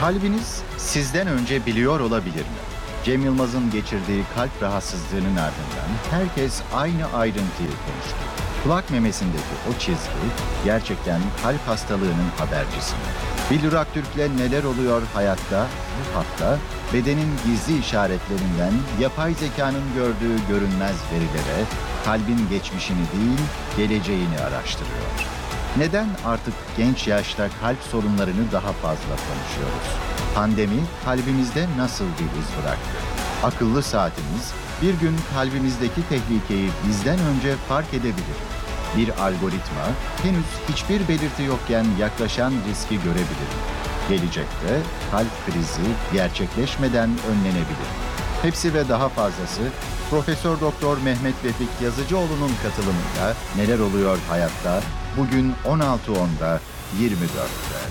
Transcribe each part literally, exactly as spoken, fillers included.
Kalbiniz sizden önce biliyor olabilir mi? Cem Yılmaz'ın geçirdiği kalp rahatsızlığının ardından herkes aynı ayrıntıyı konuştu. Kulak memesindeki o çizgi gerçekten kalp hastalığının habercisi mi? Billur Aktürk'le neler oluyor hayatta? Bu hafta bedenin gizli işaretlerinden yapay zekanın gördüğü görünmez verilere kalbin geçmişini değil geleceğini araştırıyor. Neden artık genç yaşta kalp sorunlarını daha fazla konuşuyoruz? Pandemi kalbimizde nasıl bir iz bıraktı? Akıllı saatimiz bir gün kalbimizdeki tehlikeyi bizden önce fark edebilir. Bir algoritma henüz hiçbir belirti yokken yaklaşan riski görebilir. Gelecekte kalp krizi gerçekleşmeden önlenebilir. Hepsi ve daha fazlası Profesör Doktor Mehmet Vefik Yazıcıoğlu'nun katılımıyla Neler Oluyor Hayatta bugün on altı onda yirmi dörtte.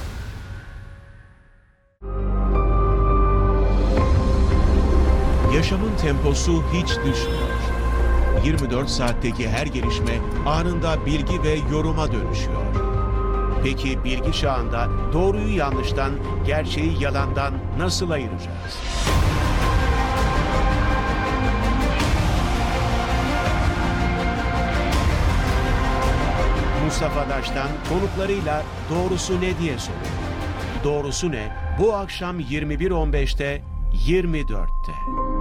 Yaşamın temposu hiç düşmüyor. yirmi dört saatteki her gelişme anında bilgi ve yoruma dönüşüyor. Peki bilgi çağında doğruyu yanlıştan, gerçeği yalandan nasıl ayıracağız? Mustafa Daş'tan konuklarıyla doğrusu ne diye soruyor. Doğrusu ne? Bu akşam yirmi bir on beşte yirmi dörtte.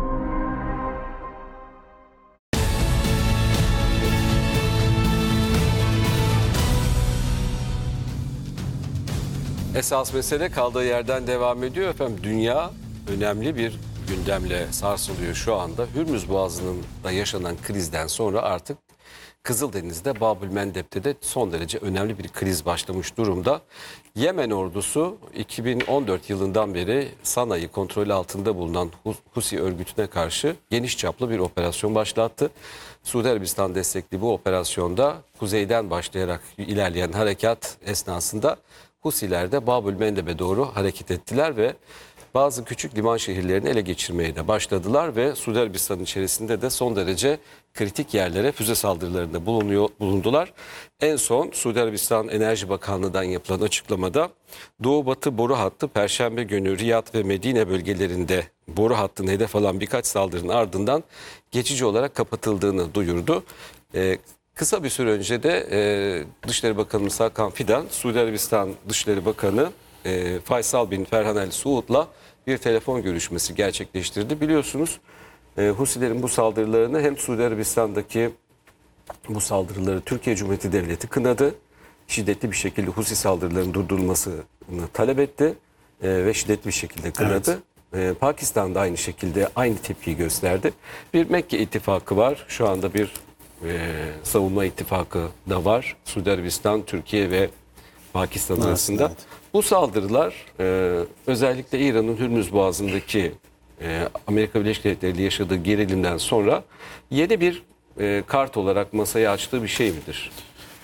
Esas mesele kaldığı yerden devam ediyor efendim. Dünya önemli bir gündemle sarsılıyor şu anda. Hürmüz Boğazı'nın da yaşanan krizden sonra artık Kızıldeniz'de, Babülmendeb'de de son derece önemli bir kriz başlamış durumda. Yemen ordusu iki bin on dört yılından beri Sana'yı kontrol altında bulunan Husi örgütüne karşı geniş çaplı bir operasyon başlattı. Suudi Arabistan destekli bu operasyonda kuzeyden başlayarak ilerleyen harekat esnasında Husiler de Babülmendeb'e doğru hareket ettiler ve bazı küçük liman şehirlerini ele geçirmeye de başladılar ve Suudi Arabistan içerisinde de son derece kritik yerlere füze saldırılarında bulunuyor, bulundular. En son Suudi Arabistan Enerji Bakanlığı'ndan yapılan açıklamada Doğu Batı boru hattı Perşembe günü Riyad ve Medine bölgelerinde boru hattını hedef alan birkaç saldırının ardından geçici olarak kapatıldığını duyurdu. Ee, Kısa bir süre önce de e, Dışişleri Bakanımız Hakan Fidan, Suudi Arabistan Dışişleri Bakanı e, Faysal bin Ferhan El Suud'la bir telefon görüşmesi gerçekleştirdi. Biliyorsunuz e, Husilerin bu saldırılarını hem Suudi Arabistan'daki bu saldırıları Türkiye Cumhuriyeti Devleti kınadı. Şiddetli bir şekilde Husi saldırılarının durdurulmasını talep etti e, ve şiddetli bir şekilde kınadı. Evet. E, Pakistan da aynı şekilde aynı tepkiyi gösterdi. Bir Mekke ittifakı var. Şu anda bir Ee, savunma ittifakı da var. Suudi Arabistan, Türkiye ve Pakistan evet, arasında. Evet. Bu saldırılar e, özellikle İran'ın Hürmüz Boğazı'ndaki e, Amerika Birleşik Devletleri ile yaşadığı gerilimden sonra yeni bir e, kart olarak masaya açtığı bir şey midir?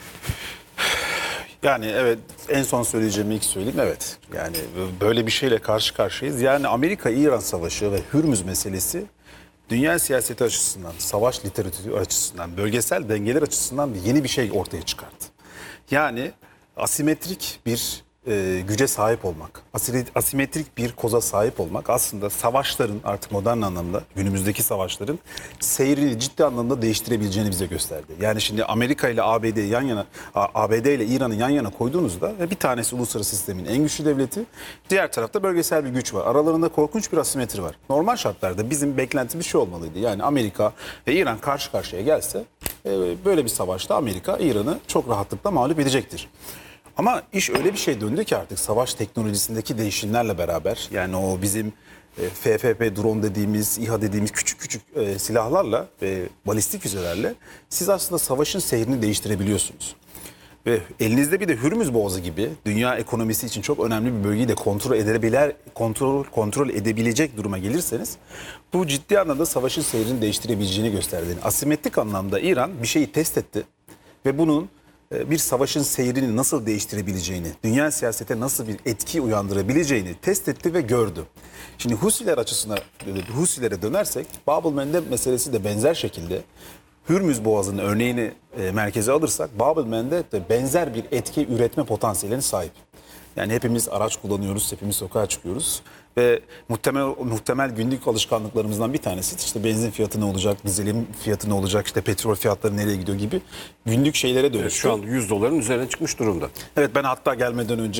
Yani evet, en son söyleyeceğimi ilk söyleyeyim. Evet, yani böyle bir şeyle karşı karşıyayız. Yani Amerika-İran savaşı ve Hürmüz meselesi dünya siyaseti açısından, savaş literatürü açısından, bölgesel dengeler açısından yeni bir şey ortaya çıkarttı. Yani asimetrik bir e, güce sahip olmak, asimetrik bir koza sahip olmak aslında savaşların, artık modern anlamda günümüzdeki savaşların seyrini ciddi anlamda değiştirebileceğini bize gösterdi. Yani şimdi Amerika ile A B D yan yana, A B D ile İran'ı yan yana koyduğunuzda bir tanesi uluslararası sistemin en güçlü devleti, diğer tarafta bölgesel bir güç var. Aralarında korkunç bir asimetri var. Normal şartlarda bizim beklentimiz şu olmalıydı. Yani Amerika ve İran karşı karşıya gelse böyle bir savaşta Amerika İran'ı çok rahatlıkla mağlup edecektir. Ama iş öyle bir şey döndü ki artık savaş teknolojisindeki değişimlerle beraber, yani o bizim F F P drone dediğimiz, İHA dediğimiz küçük küçük e, silahlarla ve balistik füzelerle siz aslında savaşın seyrini değiştirebiliyorsunuz. Ve elinizde bir de Hürmüz Boğazı gibi dünya ekonomisi için çok önemli bir bölgeyi de kontrol edebilir, kontrol kontrol edebilecek duruma gelirseniz bu ciddi anlamda savaşın seyrini değiştirebileceğini gösterdi. Asimetrik anlamda İran bir şeyi test etti ve bunun bir savaşın seyrini nasıl değiştirebileceğini, dünya siyasete nasıl bir etki uyandırabileceğini test etti ve gördü. Şimdi Husiler açısına, Husilere dönersek, Babülmendeb meselesi de benzer şekilde Hürmüz Boğazı'nın örneğini e, merkeze alırsak, Babülmendeb de benzer bir etki üretme potansiyeline sahip. Yani hepimiz araç kullanıyoruz, hepimiz sokağa çıkıyoruz. Ve muhtemel muhtemel günlük alışkanlıklarımızdan bir tanesi işte benzin fiyatı ne olacak, dizelin fiyatı ne olacak, işte petrol fiyatları nereye gidiyor gibi günlük şeylere dönüşüyor. Evet, şu anda yüz doların üzerine çıkmış durumda. Evet, ben hatta gelmeden önce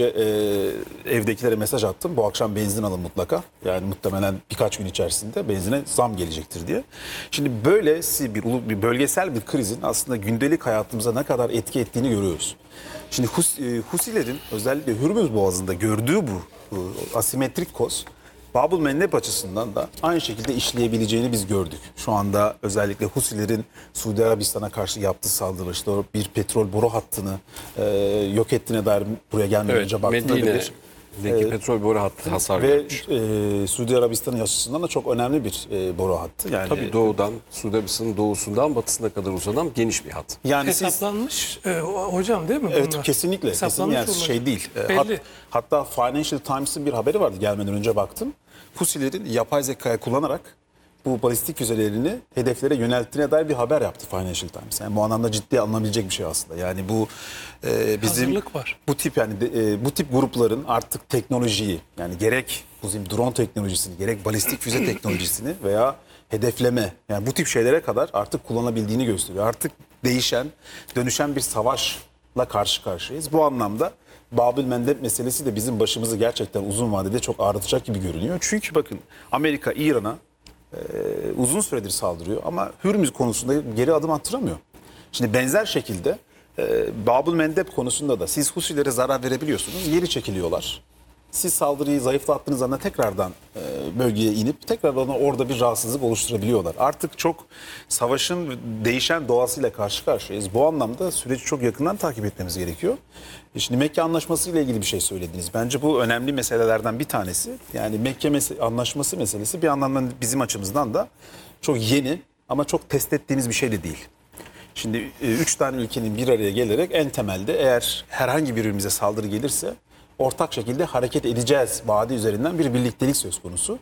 e, evdekilere mesaj attım. Bu akşam benzin alın mutlaka. Yani muhtemelen birkaç gün içerisinde benzine zam gelecektir diye. Şimdi böylesi bir, ulu- bir bölgesel bir krizin aslında gündelik hayatımıza ne kadar etki ettiğini görüyoruz. Şimdi Hus, e, Husilerin özellikle Hürmüz Boğazı'nda gördüğü bu, bu asimetrik koz Babul Mendeb açısından da aynı şekilde işleyebileceğini biz gördük. Şu anda özellikle Husilerin Suudi Arabistan'a karşı yaptığı saldırı, işte o bir petrol boru hattını e, yok ettiğine dair buraya gelmeden Evet, önce baktığında Medine'deki bir petrol boru hattı hasar ve görmüş. e, Suudi Arabistan'ın açısından da çok önemli bir e, boru hattı. Yani Tabii doğudan, Suudi Arabistan'ın doğusundan batısına kadar uzanan geniş bir hat. yani siz Hesaplanmış e, o- hocam değil mi evet bunlar? kesinlikle kesinlikle Hesaplanmış yani olmalı. şey değil. E, Belli. hat- hatta Financial Times'ın bir haberi vardı, gelmeden önce baktım. Husilerin yapay zekayı kullanarak bu balistik füzelerini hedeflere yönelttiğine dair bir haber yaptı Financial Times. Yani bu anlamda ciddi alınabilecek bir şey aslında. Yani bu e, bizim Hazırlık var. bu tip yani de- e, bu tip grupların artık teknolojiyi, yani gerek bizim drone teknolojisini, gerek balistik füze teknolojisini veya hedefleme, yani bu tip şeylere kadar artık kullanabildiğini gösteriyor. Artık değişen, dönüşen bir savaşla karşı karşıyayız. Bu anlamda Babül Mendeb meselesi de bizim başımızı gerçekten uzun vadede çok ağrıtacak gibi görünüyor. Çünkü bakın, Amerika İran'a e, uzun süredir saldırıyor ama Hürmüz konusunda geri adım attıramıyor. Şimdi benzer şekilde e, Babül Mendeb konusunda da siz Husilere zarar verebiliyorsunuz, geri çekiliyorlar. Siz saldırıyı zayıflattığınız anda tekrardan e, bölgeye inip tekrardan orada bir rahatsızlık oluşturabiliyorlar. Artık çok savaşın değişen doğasıyla karşı karşıyayız. Bu anlamda süreci çok yakından takip etmemiz gerekiyor. E şimdi Mekke Anlaşması ile ilgili bir şey söylediniz. Bence bu önemli meselelerden bir tanesi. Yani Mekke mes- Anlaşması meselesi bir anlamda bizim açımızdan da çok yeni ama çok test ettiğimiz bir şey de değil. Şimdi e, üç tane ülkenin bir araya gelerek en temelde eğer herhangi birimize saldırı gelirse ortak şekilde hareket edeceğiz vaadi üzerinden bir birliktelik söz konusu.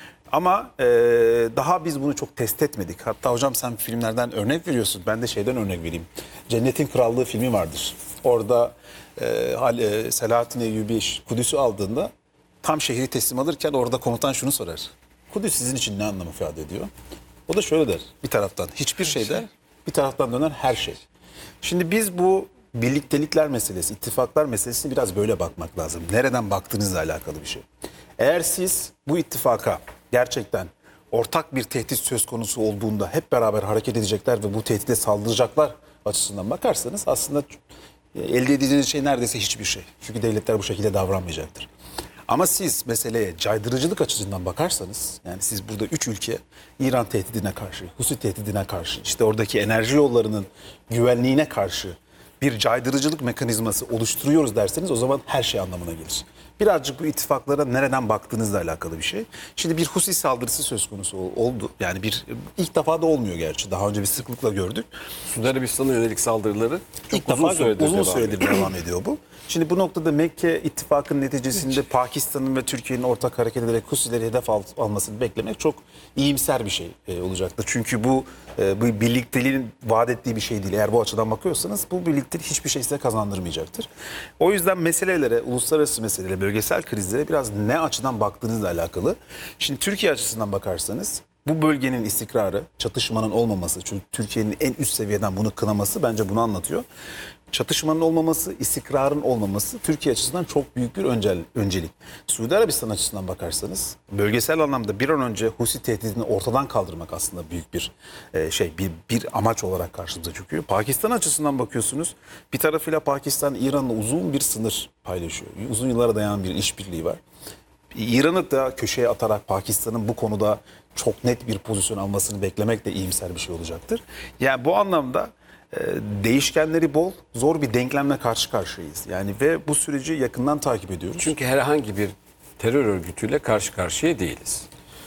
Ama e, daha biz bunu çok test etmedik. Hatta hocam sen filmlerden örnek veriyorsun. Ben de şeyden örnek vereyim. Cennetin Krallığı filmi vardır. Orada e, Hal- e, Selahattin Eyyubi Kudüs'ü aldığında tam şehri teslim alırken orada komutan şunu sorar. Kudüs sizin için ne anlam ifade ediyor? O da şöyle der bir taraftan. Hiçbir şey der. Bir taraftan döner her şey. Şimdi biz bu birliktelikler meselesi, ittifaklar meselesini biraz böyle bakmak lazım. Nereden baktığınızla alakalı bir şey. Eğer siz bu ittifaka gerçekten ortak bir tehdit söz konusu olduğunda hep beraber hareket edecekler ve bu tehdide saldıracaklar açısından bakarsanız aslında elde edeceğiniz şey neredeyse hiçbir şey. Çünkü devletler bu şekilde davranmayacaktır. Ama siz meseleye caydırıcılık açısından bakarsanız, yani siz burada üç ülke İran tehdidine karşı, Husi tehdidine karşı, işte oradaki enerji yollarının güvenliğine karşı bir caydırıcılık mekanizması oluşturuyoruz derseniz o zaman her şey anlamına gelir. Birazcık bu ittifaklara nereden baktığınızla alakalı bir şey. Şimdi bir Husi saldırısı söz konusu oldu. Yani bir ilk defa da olmuyor gerçi. Daha önce bir sıklıkla gördük. Suudi Arabistan'a yönelik saldırıları çok İlk uzun defa süredir uzun devam süredir ediyor. devam ediyor bu. Şimdi bu noktada Mekke ittifakının neticesinde Pakistan'ın ve Türkiye'nin ortak hareket ederek Husileri hedef al- almasını beklemek çok iyimser bir şey e, olacaktır. Çünkü bu e, bu birlikteliğin vaat ettiği bir şey değil. Eğer bu açıdan bakıyorsanız bu birliktelik hiçbir şey size kazandırmayacaktır. O yüzden meselelere, uluslararası meselelere, bölgesel krizlere biraz ne açıdan baktığınızla alakalı. Şimdi Türkiye açısından bakarsanız bu bölgenin istikrarı, çatışmanın olmaması, çünkü Türkiye'nin en üst seviyeden bunu kınaması bence bunu anlatıyor. Çatışmanın olmaması, istikrarın olmaması Türkiye açısından çok büyük bir öncel, öncelik. Suudi Arabistan açısından bakarsanız bölgesel anlamda bir an önce Husi tehdidini ortadan kaldırmak aslında büyük bir e, şey, bir, bir amaç olarak karşımıza çıkıyor. Pakistan açısından bakıyorsunuz, bir tarafıyla Pakistan İran'la uzun bir sınır paylaşıyor. Uzun yıllara dayanan bir işbirliği var. İran'ı da köşeye atarak Pakistan'ın bu konuda çok net bir pozisyon almasını beklemek de iyimser bir şey olacaktır. Yani bu anlamda e, değişkenleri bol, zor bir denklemle karşı karşıyayız. Yani ve bu süreci yakından takip ediyoruz. Çünkü herhangi bir terör örgütüyle karşı karşıya değiliz.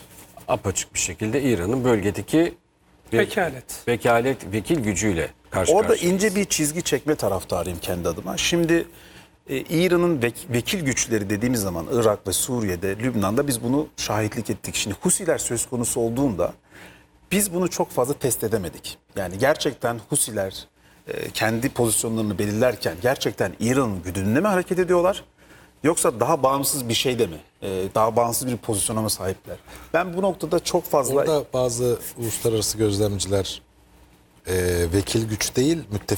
Apaçık bir şekilde İran'ın bölgedeki ve- Vekalet. vekalet, vekil gücüyle karşı Orada karşıyayız. ince bir çizgi çekme taraftarıyım kendi adıma. Şimdi e, İran'ın vek- vekil güçleri dediğimiz zaman Irak ve Suriye'de, Lübnan'da biz bunu şahitlik ettik. Şimdi Husiler söz konusu olduğunda biz bunu çok fazla test edemedik. Yani gerçekten Husiler e, kendi pozisyonlarını belirlerken gerçekten İran'ın güdümünde mi hareket ediyorlar? Yoksa daha bağımsız bir şey de mi? Ee, daha bağımsız bir pozisyona mı sahipler? Ben bu noktada çok fazla... Orada bazı uluslararası gözlemciler e, vekil güç değil, müttefik